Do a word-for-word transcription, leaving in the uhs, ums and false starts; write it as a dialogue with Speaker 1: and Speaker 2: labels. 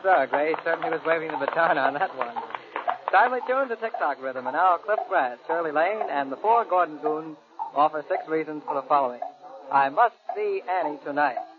Speaker 1: sir. Gray certainly was waving the baton on that one. Timely tuned to TikTok rhythm, and now Cliff Grass, Shirley Lane, and the four Gordon Goons offer six reasons for the following. I must see Annie tonight.